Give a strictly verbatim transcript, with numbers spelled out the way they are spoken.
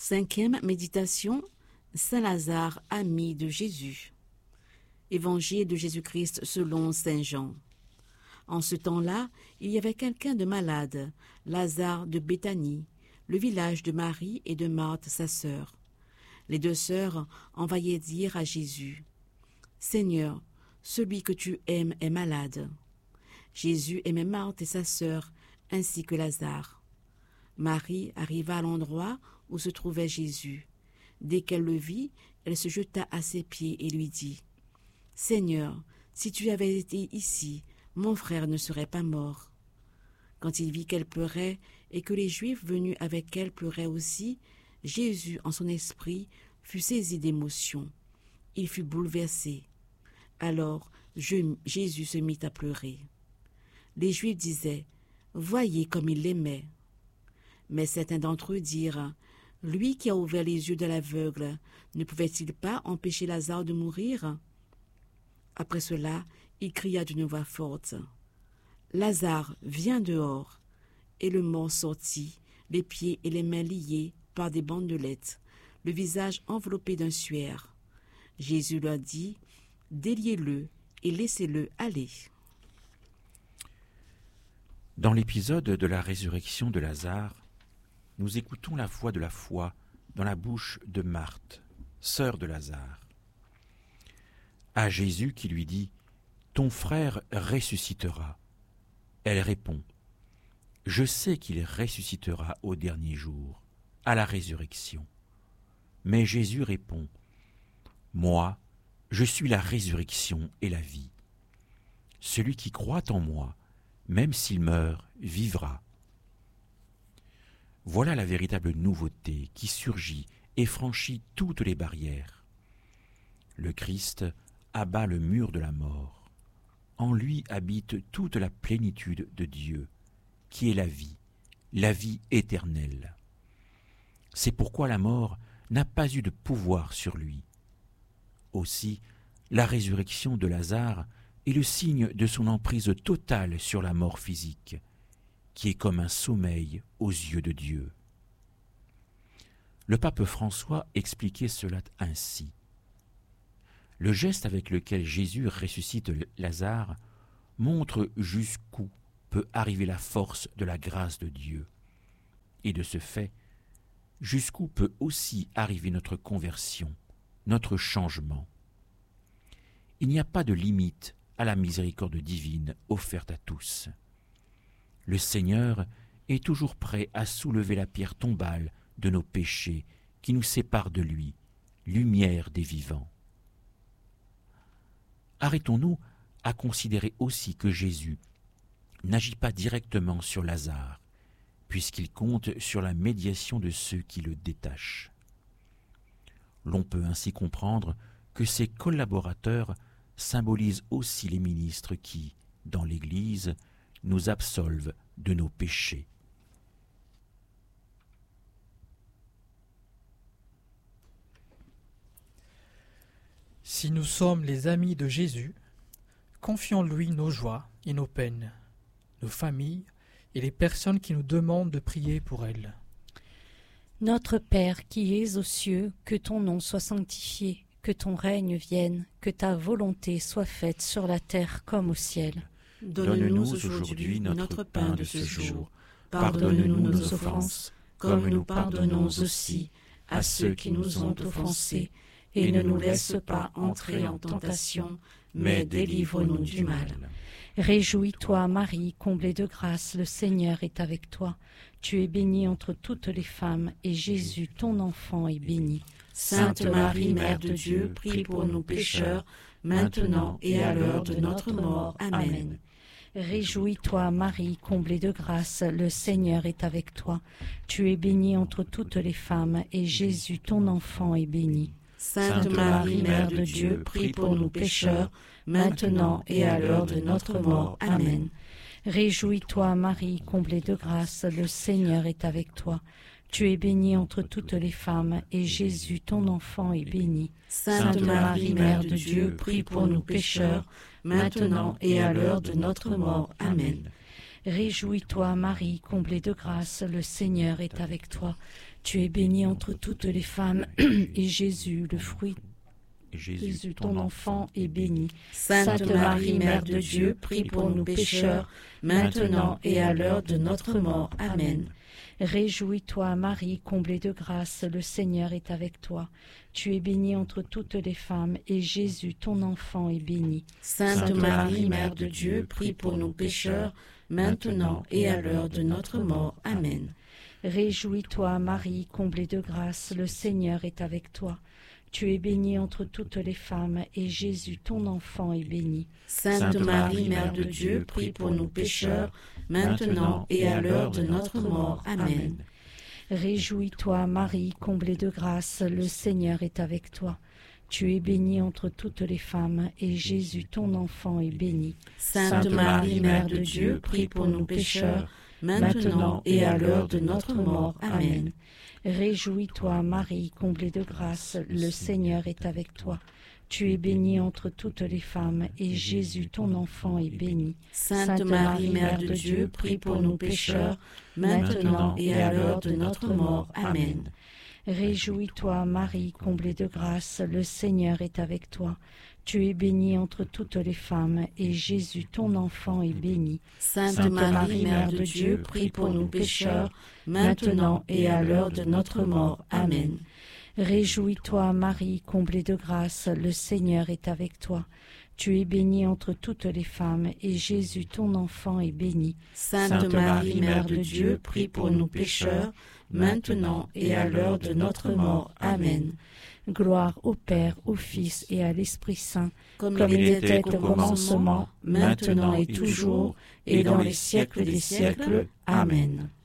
Cinquième méditation, Saint Lazare, ami de Jésus. Évangile de Jésus-Christ selon Saint Jean. En ce temps-là, il y avait quelqu'un de malade, Lazare de Béthanie, le village de Marie et de Marthe sa sœur. Les deux sœurs envoyaient dire à Jésus, « Seigneur, celui que tu aimes est malade. » Jésus aimait Marthe et sa sœur, ainsi que Lazare. Marie arriva à l'endroit où se trouvait Jésus. Dès qu'elle le vit, elle se jeta à ses pieds et lui dit, « Seigneur, si tu avais été ici, mon frère ne serait pas mort. » Quand il vit qu'elle pleurait et que les Juifs venus avec elle pleuraient aussi, Jésus, en son esprit, fut saisi d'émotion. Il fut bouleversé. Alors je, Jésus se mit à pleurer. Les Juifs disaient, « Voyez comme il l'aimait. » Mais certains d'entre eux dirent, « Lui qui a ouvert les yeux de l'aveugle, ne pouvait-il pas empêcher Lazare de mourir ?» Après cela, il cria d'une voix forte, « Lazare, viens dehors !» Et le mort sortit, les pieds et les mains liés par des bandelettes, le visage enveloppé d'un suaire. Jésus leur dit, « Déliez-le et laissez-le aller. » Dans l'épisode de la résurrection de Lazare, nous écoutons la voix de la foi dans la bouche de Marthe, sœur de Lazare. À Jésus qui lui dit « Ton frère ressuscitera », elle répond « Je sais qu'il ressuscitera au dernier jour, à la résurrection. » Mais Jésus répond « Moi, je suis la résurrection et la vie. Celui qui croit en moi, même s'il meurt, vivra. » Voilà la véritable nouveauté qui surgit et franchit toutes les barrières. Le Christ abat le mur de la mort. En lui habite toute la plénitude de Dieu, qui est la vie, la vie éternelle. C'est pourquoi la mort n'a pas eu de pouvoir sur lui. Aussi, la résurrection de Lazare est le signe de son emprise totale sur la mort physique, qui est comme un sommeil aux yeux de Dieu. Le pape François expliquait cela ainsi. Le geste avec lequel Jésus ressuscite Lazare montre jusqu'où peut arriver la force de la grâce de Dieu. Et de ce fait, jusqu'où peut aussi arriver notre conversion, notre changement. Il n'y a pas de limite à la miséricorde divine offerte à tous. Le Seigneur est toujours prêt à soulever la pierre tombale de nos péchés qui nous séparent de lui, lumière des vivants. Arrêtons-nous à considérer aussi que Jésus n'agit pas directement sur Lazare, puisqu'il compte sur la médiation de ceux qui le détachent. L'on peut ainsi comprendre que ses collaborateurs symbolisent aussi les ministres qui, dans l'Église, nous absolvent de nos péchés. Si nous sommes les amis de Jésus, confions-lui nos joies et nos peines, nos familles et les personnes qui nous demandent de prier pour elles. Notre Père qui es aux cieux, que ton nom soit sanctifié, que ton règne vienne, que ta volonté soit faite sur la terre comme au ciel. Donne-nous aujourd'hui notre pain de ce jour. Pardonne-nous nos offenses, comme nous pardonnons aussi à ceux qui nous ont offensés. Et ne nous laisse pas entrer en tentation, mais délivre-nous du mal. Réjouis-toi, Marie, comblée de grâce, le Seigneur est avec toi. Tu es bénie entre toutes les femmes, et Jésus, ton enfant, est béni. Sainte Marie, Mère de Dieu, prie pour nous pécheurs, maintenant et à l'heure de notre mort. Amen. Réjouis-toi, Marie, comblée de grâce, le Seigneur est avec toi. Tu es bénie entre toutes les femmes, et Jésus, ton enfant, est béni. Sainte Marie, Mère de Dieu, prie pour nous pécheurs, maintenant et à l'heure de notre mort. Amen. Réjouis-toi, Marie, comblée de grâce, le Seigneur est avec toi. Tu es bénie entre toutes les femmes, et Jésus, ton enfant, est béni. Sainte Marie, Mère de Dieu, prie pour nous pécheurs, maintenant et à l'heure de notre mort. Amen. Réjouis-toi, Marie, comblée de grâce, le Seigneur est avec toi. Tu es bénie entre toutes les femmes, et Jésus, le fruit Et Jésus, Jésus, ton enfant, est béni. Sainte Marie, Mère de Dieu, prie pour nous pécheurs, maintenant et à l'heure de notre mort. Amen. Réjouis-toi, Marie, comblée de grâce, le Seigneur est avec toi. Tu es bénie entre toutes les femmes, et Jésus, ton enfant, est béni. Sainte Marie, Mère de Dieu, prie pour nous pécheurs, maintenant et à l'heure de notre mort. Amen. Réjouis-toi, Marie, comblée de grâce, le Seigneur est avec toi. Tu es bénie entre toutes les femmes, et Jésus, ton enfant, est béni. Sainte Marie, Mère de Dieu, prie pour nous pécheurs, maintenant et à l'heure de notre mort. Amen. Réjouis-toi, Marie, comblée de grâce, le Seigneur est avec toi. Tu es bénie entre toutes les femmes, et Jésus, ton enfant, est béni. Sainte Marie, Mère de Dieu, prie pour nous pécheurs, maintenant et à l'heure de notre mort. Amen. Réjouis-toi, Marie, comblée de grâce, le Seigneur est avec toi. Tu es bénie entre toutes les femmes, et Jésus, ton enfant, est béni. Sainte Marie, Mère de Dieu, prie pour nous pécheurs, maintenant et à l'heure de notre mort. Amen. Réjouis-toi, Marie, comblée de grâce, le Seigneur est avec toi. Tu es bénie entre toutes les femmes, et Jésus, ton enfant, est béni. Sainte Marie, Mère de Dieu, prie pour nous pécheurs, maintenant et à l'heure de notre mort. Amen. Réjouis-toi, Marie, comblée de grâce, le Seigneur est avec toi. Tu es bénie entre toutes les femmes, et Jésus, ton enfant, est béni. Sainte Marie, Mère de Dieu, prie pour nous pécheurs, maintenant et à l'heure de notre mort. Amen. Gloire au Père, au Fils et à l'Esprit Saint, comme, comme il il était était au commencement, maintenant et toujours, et dans les siècles des siècles. Amen.